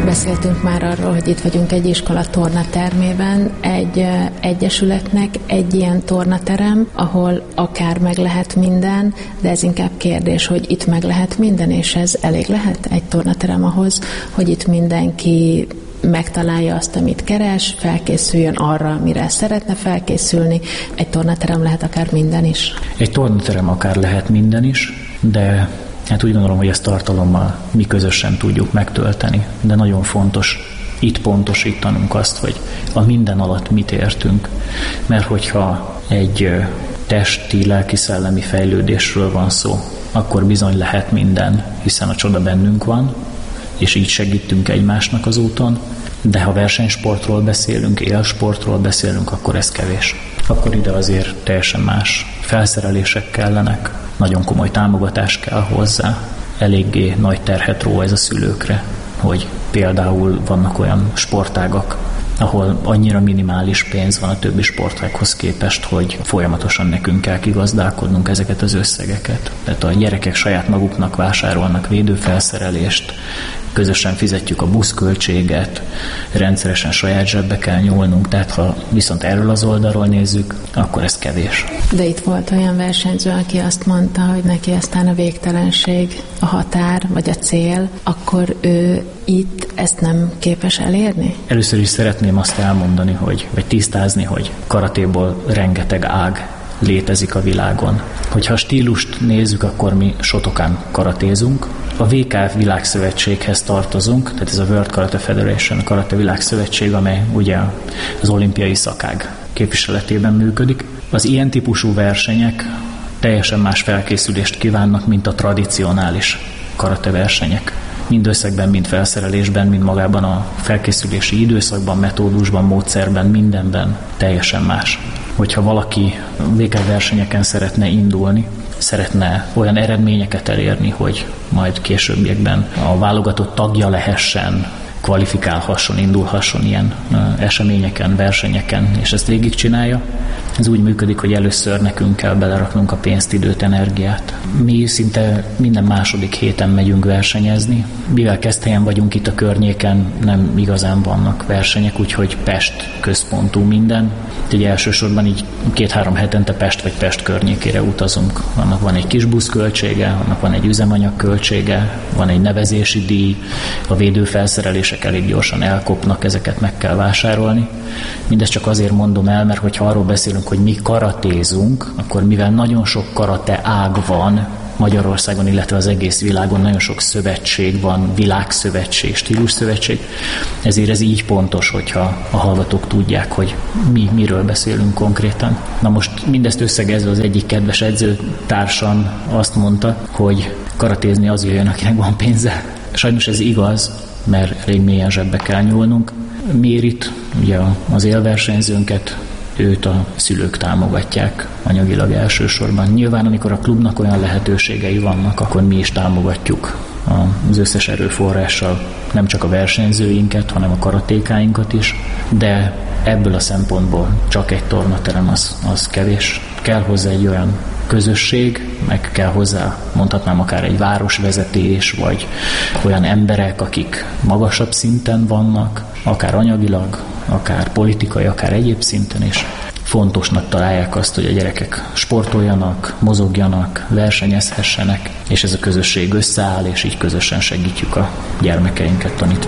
Beszéltünk már arról, hogy itt vagyunk egy iskola tornatermében, egy egyesületnek egy ilyen tornaterem, ahol akár meg lehet minden, de ez inkább kérdés, hogy itt meg lehet minden, és ez elég lehet egy tornaterem ahhoz, hogy itt mindenki megtalálja azt, amit keres, felkészüljön arra, amire szeretne felkészülni. Egy tornaterem lehet akár minden is. Egy tornaterem akár lehet minden is, de hát úgy gondolom, hogy ezt tartalommal mi közösen tudjuk megtölteni. De nagyon fontos itt pontosítanunk azt, hogy a minden alatt mit értünk. Mert hogyha egy testi, lelki-szellemi fejlődésről van szó, akkor bizony lehet minden, hiszen a csoda bennünk van, és így segítünk egymásnak az úton, de ha versenysportról beszélünk, élsportról beszélünk, akkor ez kevés. Akkor ide azért teljesen más felszerelések kellenek, nagyon komoly támogatás kell hozzá, eléggé nagy terhet ró ez a szülőkre, hogy például vannak olyan sportágak, ahol annyira minimális pénz van a többi sportághoz képest, hogy folyamatosan nekünk kell kigazdálkodnunk ezeket az összegeket. Tehát a gyerekek saját maguknak vásárolnak védőfelszerelést, közösen fizetjük a buszköltséget, rendszeresen saját zsebbe kell nyúlnunk, tehát ha viszont erről az oldalról nézzük, akkor ez kevés. De itt volt olyan versenyző, aki azt mondta, hogy neki aztán a végtelenség a határ, vagy a cél, akkor ő itt ezt nem képes elérni? Először is szeretném azt elmondani, vagy tisztázni, hogy karatéból rengeteg ág létezik a világon. Hogyha a stílust nézzük, akkor mi Shotokan karatézunk. A WKF világszövetséghez tartozunk, tehát ez a World Karate Federation, a karate világszövetség, amely ugye az olimpiai szakág képviseletében működik. Az ilyen típusú versenyek teljesen más felkészülést kívánnak, mint a tradicionális karate versenyek. Mind összegben, mind felszerelésben, mind magában a felkészülési időszakban, metódusban, módszerben, mindenben teljesen más. Hogyha valaki WK versenyeken szeretne indulni, szeretne olyan eredményeket elérni, hogy majd későbbiekben a válogatott tagja lehessen, kvalifikálhasson, indulhasson ilyen eseményeken, versenyeken, és ezt végigcsinálja. Ez úgy működik, hogy először nekünk kell beleraknunk a pénzt, időt, energiát. Mi szinte minden második héten megyünk versenyezni. Mivel Keszthelyen vagyunk itt a környéken, nem igazán vannak versenyek, úgyhogy Pest központú minden. Így elsősorban így 2-3 hetente Pest vagy Pest környékére utazunk. Annak van egy kis buszköltsége, annak van egy üzemanyag költsége, van egy nevezési díj, a védőfelszerelések elég gyorsan elkopnak, ezeket meg kell vásárolni. Mindezt csak azért mondom el, mert hogyha arról beszélünk, hogy mi karatézunk, akkor mivel nagyon sok karate ág van Magyarországon, illetve az egész világon, nagyon sok szövetség van, világszövetség, stílusszövetség, ezért ez így pontos, hogyha a hallgatók tudják, hogy miről beszélünk konkrétan. Na most mindezt összegezve az egyik kedves edzőtársam azt mondta, hogy karatézni az jöjjön, akinek van pénze. Sajnos ez igaz, mert elég mélyen zsebbe kell nyúlnunk. Mérit, ugye az élversenyzőnket, őt a szülők támogatják anyagilag elsősorban. Nyilván, amikor a klubnak olyan lehetőségei vannak, akkor mi is támogatjuk az összes erőforrással nem csak a versenyzőinket, hanem a karatékáinkat is, de ebből a szempontból csak egy tornaterem az kevés. Kell hozzá egy olyan közösség, meg kell hozzá, mondhatnám akár egy városvezetés, vagy olyan emberek, akik magasabb szinten vannak, akár anyagilag, akár politikai, akár egyéb szinten is. Fontosnak találják azt, hogy a gyerekek sportoljanak, mozogjanak, versenyezhessenek, és ez a közösség összeáll, és így közösen segítjük a gyermekeinket, tanítványainkat.